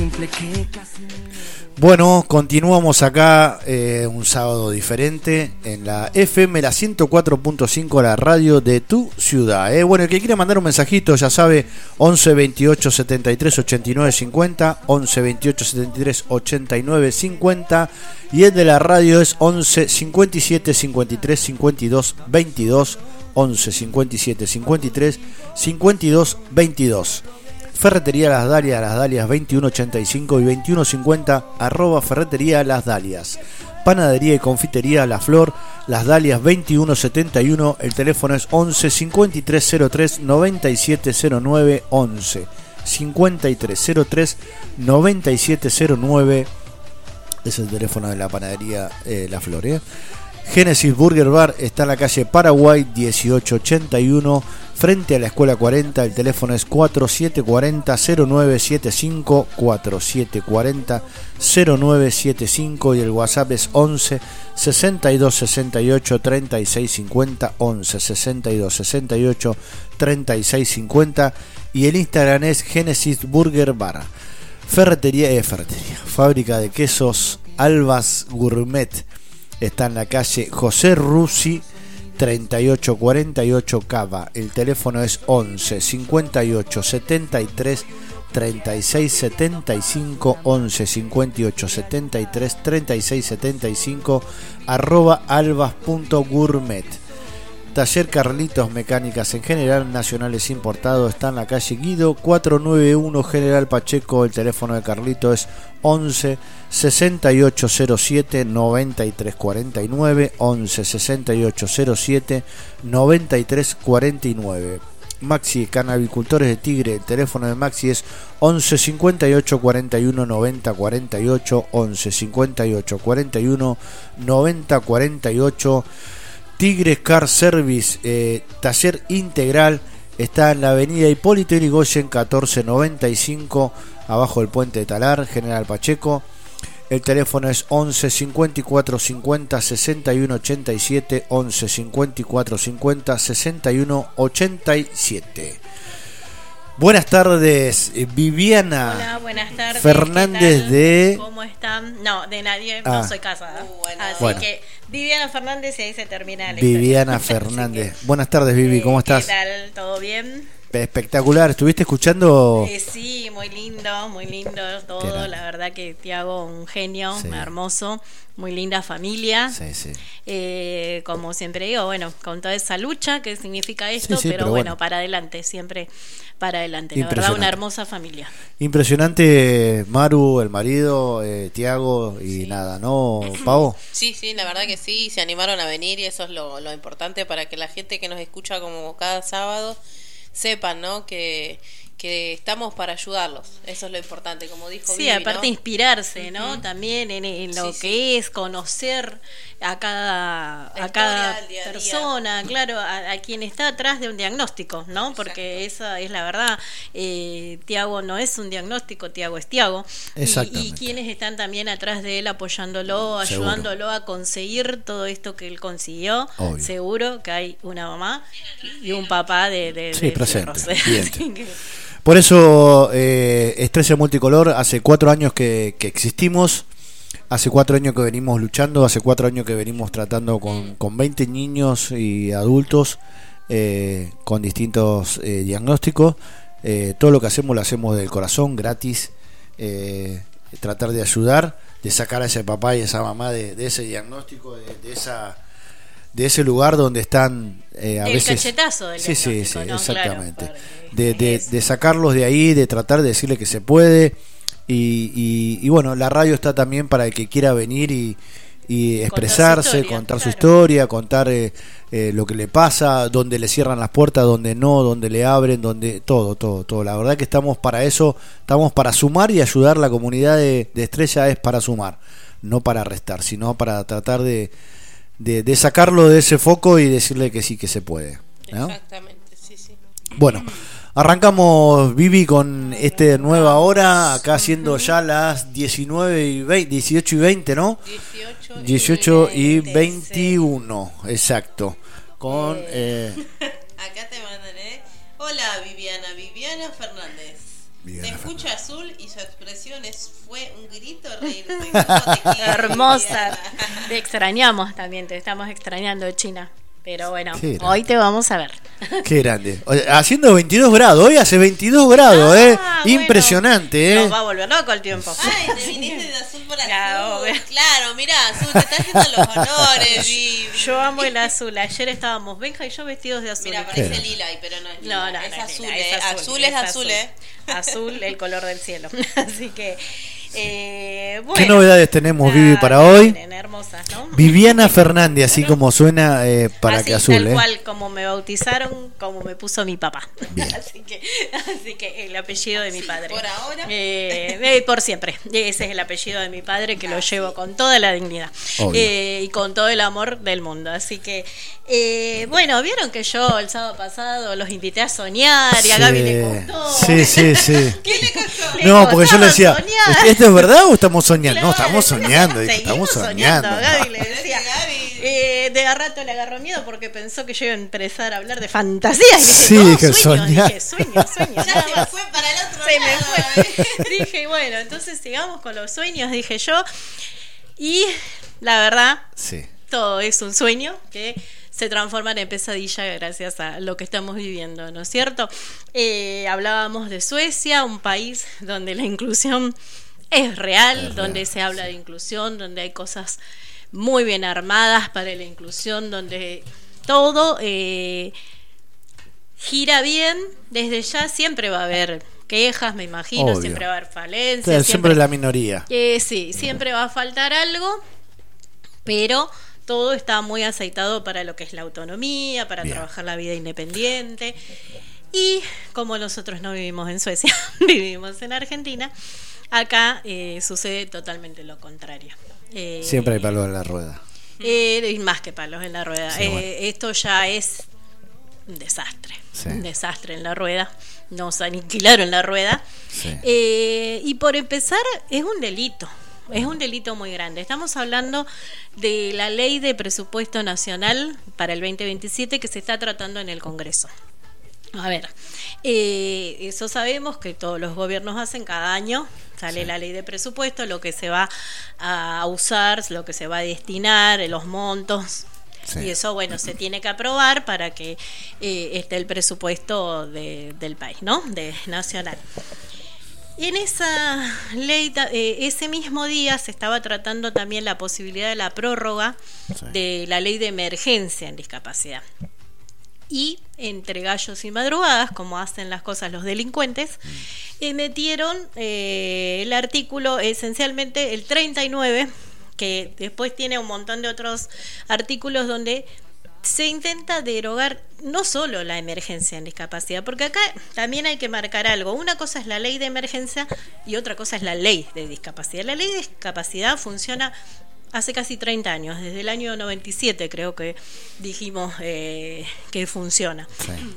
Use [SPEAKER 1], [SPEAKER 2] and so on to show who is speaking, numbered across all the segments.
[SPEAKER 1] Bueno, continuamos acá un sábado diferente en la FM, la 104.5, la radio de tu ciudad. Bueno, el que quiera mandar un mensajito, ya sabe, 11 28 73 89 50, 11 28 73 89 50, y el de la radio es 11 57 53 52 22, 11 57 53 52 22. Ferretería Las Dalias 2185 y 2150, @ Ferretería Las Dalias. Panadería y confitería La Flor, Las Dalias 2171, el teléfono es 11 5303 9709, 11 5303 9709, es el teléfono de la panadería La Flor. Génesis Burger Bar está en la calle Paraguay 1881, frente a la Escuela 40. El teléfono es 4740-0975, 4740-0975, y el WhatsApp es 11 62 68 36 50, 11 62 68 36 50, y el Instagram es Génesis Burger Bar. Fábrica de quesos Albas Gourmet está en la calle José Rusi 3848 Cava. El teléfono es 11 58 73 36 75, 11 58 73 36 75, @albas.gourmet. Taller Carlitos Mecánicas en general, nacionales importados, está en la calle Guido 491 General Pacheco. El teléfono de Carlito es 11 6807 9349, 11 6807 9349. Maxi Canavicultores de Tigre, el teléfono de Maxi es 11 58 41 90 48, 11 58 41 90 48. Tigres Car Service, taller integral, está en la avenida Hipólito Yrigoyen 1495, abajo del puente de Talar, General Pacheco. El teléfono es 11 54 50 61 87, 11 54 50 61 87. Buenas tardes, Viviana.
[SPEAKER 2] Hola, buenas tardes.
[SPEAKER 1] Fernández de...
[SPEAKER 2] ¿Cómo están? No, de nadie, no soy casada. Así
[SPEAKER 1] bueno.
[SPEAKER 2] Que Viviana Fernández, y ahí se termina la
[SPEAKER 1] Viviana
[SPEAKER 2] historia.
[SPEAKER 1] Fernández. Buenas tardes, Vivi, ¿cómo estás?
[SPEAKER 2] ¿Qué tal? ¿Todo bien?
[SPEAKER 1] Espectacular, ¿estuviste escuchando?
[SPEAKER 2] Sí, muy lindo todo. La verdad que Tiago, un genio, sí. Hermoso, muy linda familia.
[SPEAKER 1] Sí.
[SPEAKER 2] Como siempre digo, bueno, con toda esa lucha, ¿qué significa esto?
[SPEAKER 1] Sí,
[SPEAKER 2] pero bueno, para adelante, siempre para adelante. La verdad, una hermosa familia.
[SPEAKER 1] Impresionante, Maru, el marido, Tiago y nada, ¿no, Pavo?
[SPEAKER 3] Sí, la verdad que sí, se animaron a venir y eso es lo importante para que la gente que nos escucha como cada sábado sepan, ¿no? Que estamos para ayudarlos. Eso es lo importante, como dijo Vivi,
[SPEAKER 2] aparte
[SPEAKER 3] ¿no?
[SPEAKER 2] Inspirarse, ¿no? Uh-huh. También en lo que es conocer a cada persona, claro, a quien está atrás de un diagnóstico, ¿no? Porque esa es la verdad. Tiago no es un diagnóstico, Tiago es Tiago. Y quienes están también atrás de él apoyándolo, ayudándolo a conseguir todo esto que él consiguió. Obvio. Seguro que hay una mamá y un papá de
[SPEAKER 1] presente. Por eso Estrella Multicolor, hace 4 años que existimos, hace 4 años que venimos luchando, hace 4 años que venimos tratando con 20 niños y adultos con distintos diagnósticos. Todo lo que hacemos lo hacemos del corazón, gratis, tratar de ayudar, de sacar a ese papá y esa mamá de ese diagnóstico, de ese lugar donde están a veces...
[SPEAKER 2] cachetazo del
[SPEAKER 1] diagnóstico, ¿no? Exactamente.
[SPEAKER 2] Claro,
[SPEAKER 1] de sacarlos de ahí, de tratar de decirle que se puede, y bueno, la radio está también para el que quiera venir y expresarse, contar su historia, contar lo que le pasa, donde le cierran las puertas, donde no, donde le abren, donde todo. La verdad que estamos para eso, estamos para sumar y ayudar. La comunidad de Estrella es para sumar, no para restar, sino para tratar de sacarlo de ese foco y decirle que sí, que se puede, ¿no?
[SPEAKER 3] Exactamente, sí.
[SPEAKER 1] Bueno, arrancamos, Vivi, con esta nueva hora, acá siendo ya las 18 y 20, ¿no? 18 y 21, exacto. Con
[SPEAKER 3] acá te mandan, hola Viviana Fernández. Se escucha Azul y su expresión fue un grito de reírse.
[SPEAKER 2] Hermosa. Te extrañamos también, te estamos extrañando, China. Pero bueno, hoy te vamos a ver.
[SPEAKER 1] Qué grande. Haciendo 22 grados, hoy hace 22 grados, Impresionante,
[SPEAKER 2] Nos va a volver loco el tiempo.
[SPEAKER 3] Ay, te viniste de azul por azul. Claro, mirá, Azul, te está haciendo los honores.
[SPEAKER 2] Yo amo el azul. Ayer estábamos Benja y yo vestidos de azul.
[SPEAKER 3] Mira, parece lila, pero no es lila. No, es azul, azul es azul,
[SPEAKER 2] Azul, el color del cielo. Así que... bueno,
[SPEAKER 1] ¿qué novedades tenemos, Vivi, para hoy?
[SPEAKER 2] Hermosas, ¿no?
[SPEAKER 1] Viviana Fernández, así como suena, para que azul.
[SPEAKER 2] Tal cual, como me bautizaron, como me puso mi papá. Así que el apellido de mi padre.
[SPEAKER 3] Por ahora.
[SPEAKER 2] Por siempre. Ese es el apellido de mi padre, que lo llevo con toda la dignidad. Y con todo el amor del mundo. Así que, bueno, vieron que yo el sábado pasado los invité a soñar y a Gaby le costó.
[SPEAKER 1] Sí.
[SPEAKER 3] ¿Qué le costó?
[SPEAKER 1] No, porque yo le decía, ¿esto es verdad o estamos soñando?
[SPEAKER 2] Claro,
[SPEAKER 1] no, estamos soñando.
[SPEAKER 2] Estamos soñando. Gaby le decía. De a rato le agarró miedo porque pensó que yo iba a empezar a hablar de fantasías.
[SPEAKER 1] Sí, dije, soñar.
[SPEAKER 2] Dije, sueño.
[SPEAKER 3] Ya se me fue para el otro lado.
[SPEAKER 2] Me fue. Dije, bueno, entonces sigamos con los sueños, dije yo. Y la verdad, todo es un sueño que se transforman en pesadilla gracias a lo que estamos viviendo, ¿no es cierto? Hablábamos de Suecia, un país donde la inclusión es real, donde se habla de inclusión, donde hay cosas muy bien armadas para la inclusión, donde todo gira bien. Desde ya siempre va a haber quejas, me imagino. Obvio. Siempre va a haber falencias.
[SPEAKER 1] Siempre la minoría.
[SPEAKER 2] Sí, siempre va a faltar algo, pero todo está muy aceitado para lo que es la autonomía, para trabajar la vida independiente. Y como nosotros no vivimos en Suecia, vivimos en Argentina, acá sucede totalmente lo contrario.
[SPEAKER 1] Siempre hay palos en la rueda.
[SPEAKER 2] Más que palos en la rueda. Sí, bueno. Esto ya es un desastre. Un desastre en la rueda. Nos aniquilaron la rueda. Y por empezar, es un delito. Es un delito muy grande. Estamos hablando de la ley de presupuesto nacional para el 2027 que se está tratando en el Congreso. A ver, eso sabemos que todos los gobiernos hacen cada año, sale la ley de presupuesto, lo que se va a usar, lo que se va a destinar, los montos. Y eso, bueno, se tiene que aprobar para que esté el presupuesto del país, ¿no? Nacional. En esa ley, ese mismo día se estaba tratando también la posibilidad de la prórroga de la ley de emergencia en discapacidad. Y entre gallos y madrugadas, como hacen las cosas los delincuentes, metieron el artículo, esencialmente el 39, que después tiene un montón de otros artículos donde se intenta derogar no solo la emergencia en discapacidad, porque acá también hay que marcar algo. Una cosa es la ley de emergencia y otra cosa es la ley de discapacidad. La ley de discapacidad funciona hace casi 30 años, desde el año 97 creo que dijimos que funciona.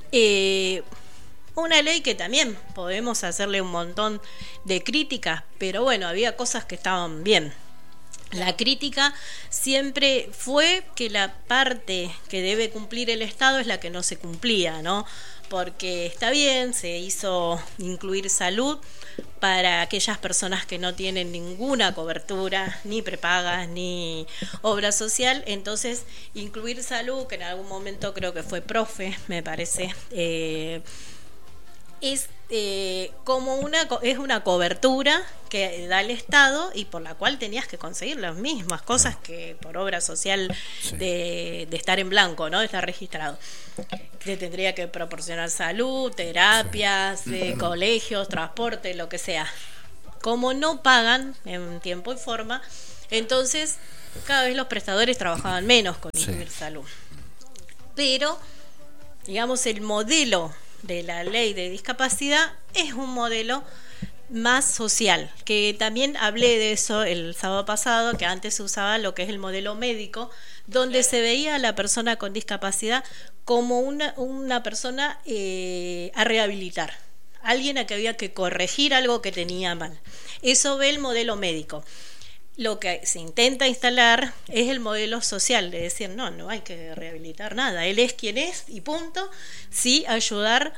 [SPEAKER 2] Una ley que también podemos hacerle un montón de críticas, pero bueno, había cosas que estaban bien. La crítica siempre fue que la parte que debe cumplir el Estado es la que no se cumplía, ¿no? Porque está bien, se hizo incluir salud para aquellas personas que no tienen ninguna cobertura, ni prepagas, ni obra social. Entonces, incluir salud, que en algún momento creo que fue profe, me parece, es una cobertura que da el Estado y por la cual tenías que conseguir las mismas cosas que por obra social de estar en blanco, ¿no? De estar registrado. Te tendría que proporcionar salud, terapias, colegios, transporte, lo que sea. Como no pagan en tiempo y forma, entonces cada vez los prestadores trabajaban menos con incluir salud. Pero, digamos, el modelo de la ley de discapacidad es un modelo más social, que también hablé de eso el sábado pasado, que antes se usaba lo que es el modelo médico, donde se veía a la persona con discapacidad como una persona a rehabilitar, alguien a que había que corregir algo que tenía mal. Eso ve el modelo médico. Lo que se intenta instalar es el modelo social, de decir, no hay que rehabilitar nada, él es quien es y punto, sí ayudar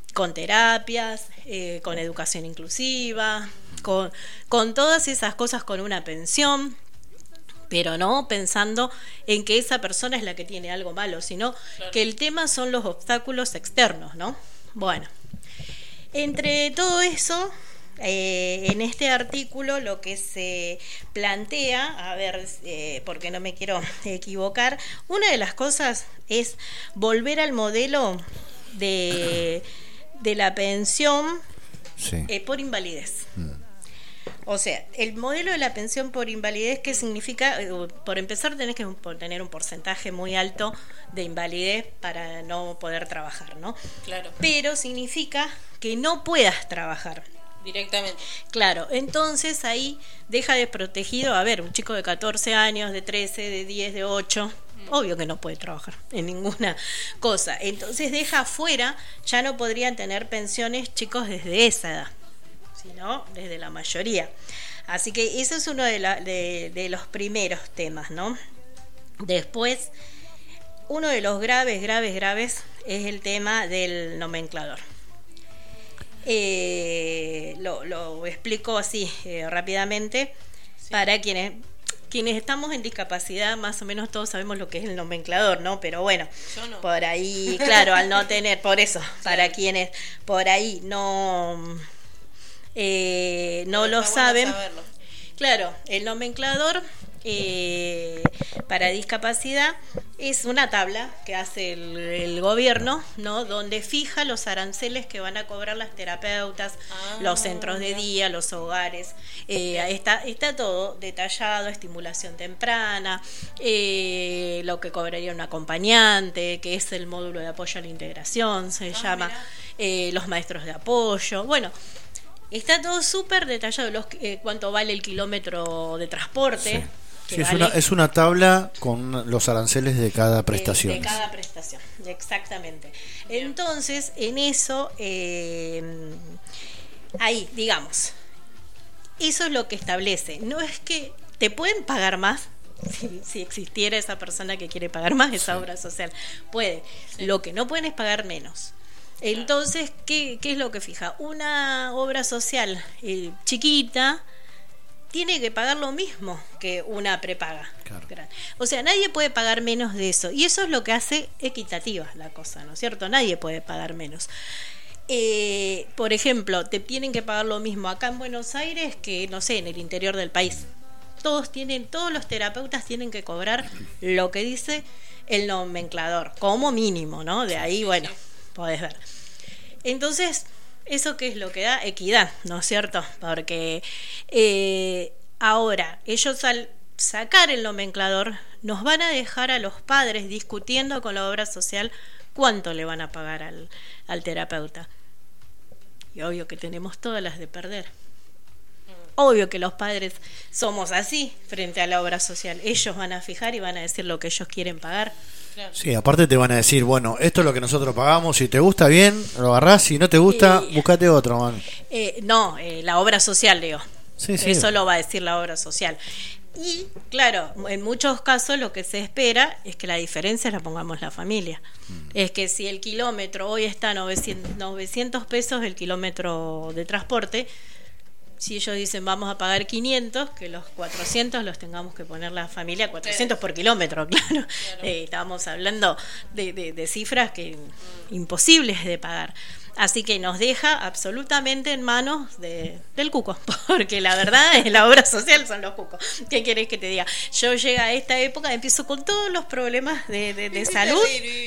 [SPEAKER 2] con terapias, con educación inclusiva, con todas esas cosas, con una pensión, pero no pensando en que esa persona es la que tiene algo malo, sino que el tema son los obstáculos externos, ¿no? Bueno, entre todo eso, en este artículo lo que se plantea, a ver, porque no me quiero equivocar, una de las cosas es volver al modelo de la pensión por invalidez. O sea, el modelo de la pensión por invalidez, ¿qué significa? Por empezar, tenés que tener un porcentaje muy alto de invalidez para no poder trabajar, ¿no?
[SPEAKER 3] Claro.
[SPEAKER 2] Pero significa que no puedas trabajar
[SPEAKER 3] directamente.
[SPEAKER 2] Claro, entonces ahí deja desprotegido, a ver, un chico de 14 años, de 13, de 10, de 8, obvio que no puede trabajar en ninguna cosa. Entonces deja afuera, ya no podrían tener pensiones chicos desde esa edad, sino desde la mayoría. Así que eso es uno de los primeros temas, ¿no? Después, uno de los graves es el tema del nomenclador. Lo explico así rápidamente, para quienes estamos en discapacidad, más o menos todos sabemos lo que es el nomenclador, ¿no? Pero bueno,
[SPEAKER 3] yo no.
[SPEAKER 2] Por ahí, claro, al no tener, por eso, para quienes por ahí no lo saben, claro, el nomenclador para discapacidad es una tabla que hace el gobierno, ¿no? Donde fija los aranceles que van a cobrar las terapeutas, los centros de día, los hogares. Está todo detallado, estimulación temprana, lo que cobraría un acompañante, que es el módulo de apoyo a la integración, se llama, los maestros de apoyo. Bueno, está todo súper detallado, cuánto vale el kilómetro de transporte.
[SPEAKER 1] Sí, es una tabla con los aranceles de cada prestación.
[SPEAKER 2] De cada prestación, exactamente. Entonces, en eso, ahí, digamos, eso es lo que establece. No es que te pueden pagar más, si existiera esa persona que quiere pagar más, esa obra social, puede. Lo que no pueden es pagar menos. Entonces, ¿qué es lo que fija? Una obra social chiquita tiene que pagar lo mismo que una prepaga. Claro. O sea, nadie puede pagar menos de eso. Y eso es lo que hace equitativa la cosa, ¿no es cierto? Nadie puede pagar menos. Por ejemplo, te tienen que pagar lo mismo acá en Buenos Aires que, no sé, en el interior del país. Todos los terapeutas tienen que cobrar lo que dice el nomenclador, como mínimo, ¿no? De ahí, bueno, podés ver. Entonces, ¿eso qué es lo que da? Equidad, ¿no es cierto? Porque ahora, ellos al sacar el nomenclador, nos van a dejar a los padres discutiendo con la obra social cuánto le van a pagar al terapeuta. Y obvio que tenemos todas las de perder. Obvio que los padres somos así frente a la obra social. Ellos van a fijar y van a decir lo que ellos quieren pagar.
[SPEAKER 1] Sí, aparte te van a decir, bueno, esto es lo que nosotros pagamos, si te gusta bien, lo agarrás, si no te gusta, buscate otro, man.
[SPEAKER 2] La obra social, digo.
[SPEAKER 1] Sí.
[SPEAKER 2] Eso lo va a decir la obra social. Y, claro, en muchos casos lo que se espera es que la diferencia la pongamos la familia. Es que si el kilómetro hoy está 900 pesos el kilómetro de transporte, si ellos dicen vamos a pagar 500, que los 400 los tengamos que poner la familia, 400 por kilómetro, claro. Estábamos hablando de cifras que imposibles de pagar. Así que nos deja absolutamente en manos del cuco, porque la verdad la obra social son los cucos. ¿Qué querés que te diga? Yo llego a esta época, empiezo con todos los problemas de salud.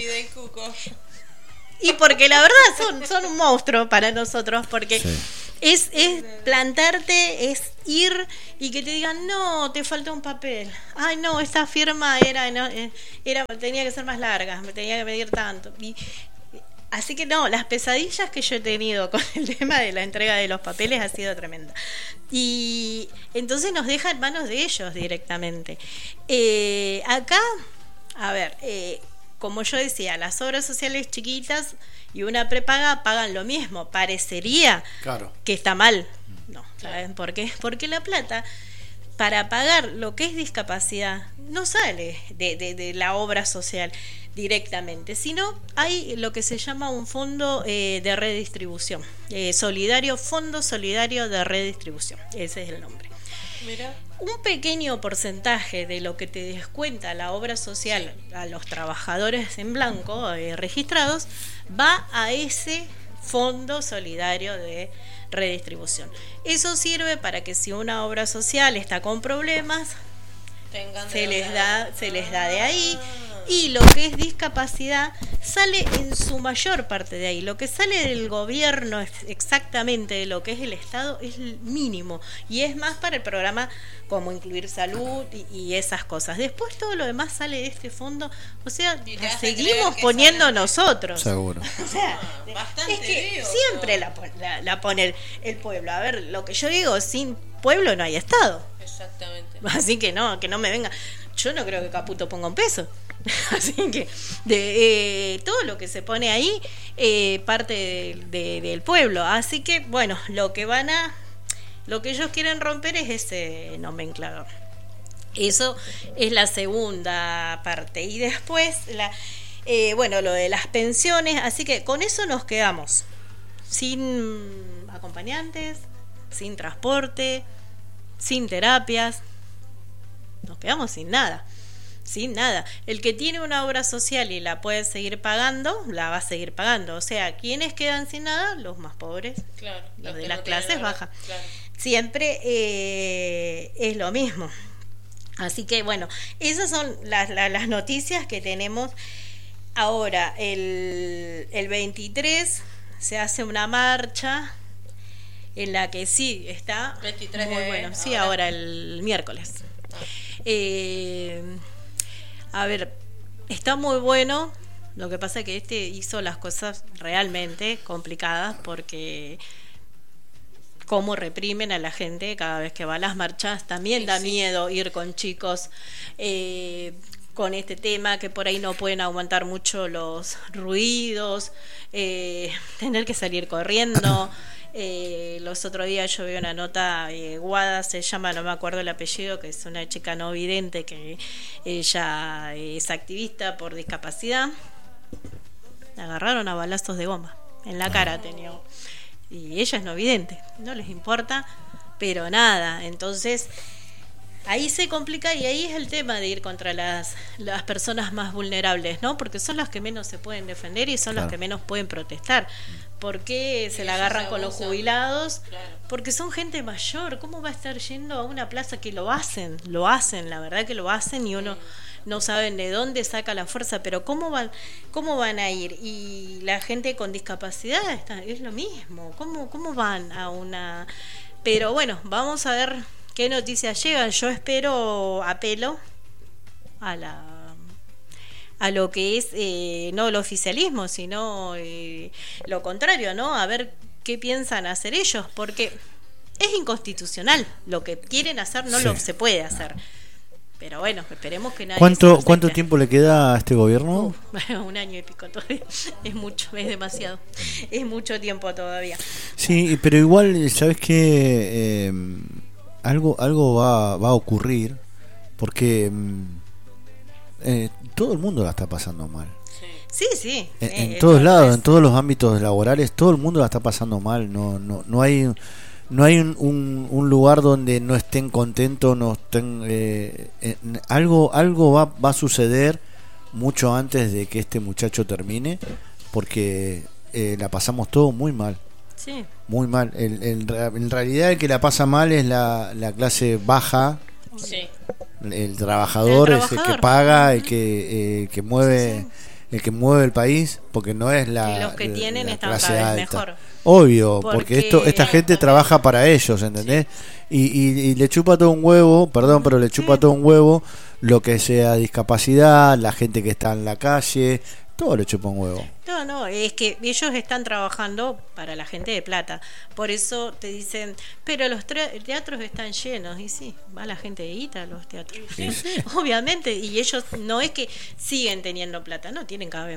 [SPEAKER 2] Y porque la verdad son un monstruo para nosotros, porque es plantarte, es ir y que te digan, no, te falta un papel. Ay, no, esta firma tenía que ser más larga, me tenía que medir tanto. Así que no, las pesadillas que yo he tenido con el tema de la entrega de los papeles ha sido tremenda. Y entonces nos deja en manos de ellos directamente. Acá, a ver, como yo decía, las obras sociales chiquitas y una prepaga pagan lo mismo. Parecería que está mal. No, ¿saben por qué? Porque la plata para pagar lo que es discapacidad no sale de la obra social directamente, sino hay lo que se llama un fondo de redistribución, solidario, Fondo Solidario de Redistribución, ese es el nombre.
[SPEAKER 3] Mira.
[SPEAKER 2] Un pequeño porcentaje de lo que te descuenta la obra social a los trabajadores en blanco registrados va a ese Fondo Solidario de Redistribución. Eso sirve para que si una obra social está con problemas, se les da de ahí, y lo que es discapacidad sale en su mayor parte de ahí. Lo que sale del gobierno exactamente de lo que es el Estado es mínimo, y es más para el programa como incluir salud y esas cosas. Después todo lo demás sale de este fondo, o sea, la seguimos poniendo nosotros.
[SPEAKER 1] Seguro.
[SPEAKER 2] O sea, es que siempre la pone el pueblo. A ver, lo que yo digo, sin pueblo no hay Estado.
[SPEAKER 3] Exactamente.
[SPEAKER 2] Así que no me venga. Yo no creo que Caputo ponga un peso. Así que todo lo que se pone ahí parte del pueblo. Así que bueno, lo que ellos quieren romper es ese nomenclador. Eso es la segunda parte. Y después lo de las pensiones. Así que con eso nos quedamos sin acompañantes, sin transporte, sin terapias. Nos quedamos sin nada. Sin nada. El que tiene una obra social y la puede seguir pagando, la va a seguir pagando. O sea, ¿quiénes quedan sin nada? Los más pobres,
[SPEAKER 3] claro,
[SPEAKER 2] los de las clases bajas.
[SPEAKER 3] Claro.
[SPEAKER 2] Siempre es lo mismo. Así que bueno, esas son las noticias que tenemos ahora. El 23 se hace una marcha en la que sí está
[SPEAKER 3] 23
[SPEAKER 2] muy bueno. Sí, ahora el miércoles. A ver, está muy bueno. Lo que pasa es que hizo las cosas realmente complicadas, porque cómo reprimen a la gente cada vez que va a las marchas. También da miedo ir con chicos con este tema, que por ahí no pueden aguantar mucho los ruidos, tener que salir corriendo. Los otros días yo vi una nota, Guada se llama, no me acuerdo el apellido, que es una chica no vidente, que ella es activista por discapacidad. La agarraron a balazos de goma en la cara, tenía, y ella es no vidente, no les importa, pero nada. Entonces ahí se complica, y ahí es el tema de ir contra las personas más vulnerables, ¿no? Porque son las que menos se pueden defender y son las que menos pueden protestar. ¿Por qué se la agarran con los jubilados?
[SPEAKER 3] Claro.
[SPEAKER 2] Porque son gente mayor. ¿Cómo va a estar yendo a una plaza? Que lo hacen, la verdad que lo hacen, y uno no saben de dónde saca la fuerza, pero ¿cómo van a ir? Y la gente con discapacidad es lo mismo. ¿Cómo van a una...? Pero bueno, vamos a ver qué noticias llegan. Yo apelo a lo que es no el oficialismo, sino lo contrario, ¿no? A ver qué piensan hacer ellos, porque es inconstitucional. Lo que quieren hacer no se puede hacer. Pero bueno, esperemos que nadie...
[SPEAKER 1] ¿Cuánto tiempo le queda a este gobierno?
[SPEAKER 2] 1 año y pico todavía. Es mucho, es demasiado. Es mucho tiempo todavía.
[SPEAKER 1] Sí, pero igual, ¿sabes qué? Algo va a ocurrir, porque todo el mundo la está pasando mal.
[SPEAKER 2] Sí.
[SPEAKER 1] En todos lados, en todos los ámbitos laborales, todo el mundo la está pasando mal. No hay un lugar donde no estén contentos, no estén algo va a suceder mucho antes de que este muchacho termine, porque la pasamos todo muy mal.
[SPEAKER 2] Sí.
[SPEAKER 1] Muy mal. En realidad el que la pasa mal es la clase baja.
[SPEAKER 3] Sí.
[SPEAKER 1] El trabajador es el que paga, el que mueve,
[SPEAKER 2] sí.
[SPEAKER 1] El que mueve el país, porque no es la,
[SPEAKER 2] y los que tienen
[SPEAKER 1] la
[SPEAKER 2] están
[SPEAKER 1] clase
[SPEAKER 2] cada vez
[SPEAKER 1] alta.
[SPEAKER 2] mejor.
[SPEAKER 1] Obvio, porque esta gente trabaja para ellos, ¿entendés? Sí. Y le chupa todo un huevo, perdón, pero le chupa todo un huevo lo que sea discapacidad, la gente que está en la calle, todo le chupa un huevo.
[SPEAKER 2] No, es que ellos están trabajando para la gente de plata. Por eso te dicen, pero los teatros están llenos. Y sí, va la gente de guita a los teatros.
[SPEAKER 1] Sí.
[SPEAKER 2] Obviamente, y ellos no es que siguen teniendo plata, no, tienen cada vez